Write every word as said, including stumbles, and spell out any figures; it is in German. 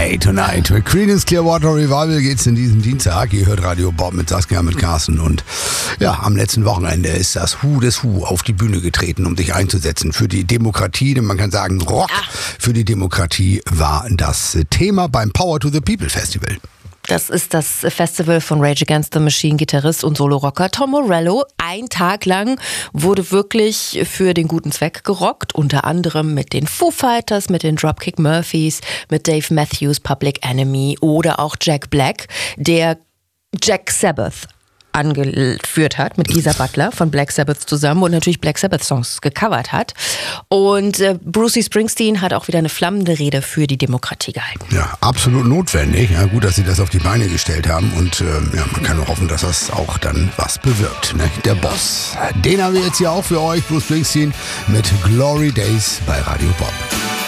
Stay Tonight. Mit Creedence Clearwater Revival geht's in diesem Dienstag. Ihr hört Radio Bob mit Saskia, mit Carsten. Und ja, am letzten Wochenende ist das Who des Who auf die Bühne getreten, um sich einzusetzen für die Demokratie. Denn man kann sagen, Rock für die Demokratie war das Thema beim Power to the People Festival. Das ist das Festival von Rage Against the Machine Gitarrist und Solo-Rocker Tom Morello. Ein Tag lang wurde wirklich für den guten Zweck gerockt, unter anderem mit den Foo Fighters, mit den Dropkick Murphys, mit Dave Matthews, Public Enemy oder auch Jack Black, der Jack Sabbath angeführt hat mit Geezer Butler von Black Sabbath zusammen und natürlich Black Sabbath Songs gecovert hat. Und äh, Bruce Springsteen hat auch wieder eine flammende Rede für die Demokratie gehalten. Ja, absolut notwendig. Ja, gut, dass sie das auf die Beine gestellt haben und äh, ja, man kann nur hoffen, dass das auch dann was bewirkt. Ne? Der Boss, den haben wir jetzt hier auch für euch, Bruce Springsteen mit Glory Days bei Radio Bob.